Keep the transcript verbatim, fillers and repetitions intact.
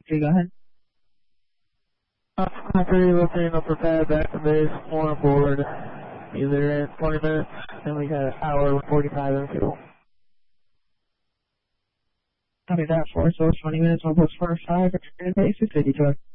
Okay, go ahead. Uh, after you looking up for pad back to base, one aboard, either in twenty minutes, and we got an hour and forty-five in fuel. Copy that, four, so twenty minutes, one plus four, five, return base, six eighty-two.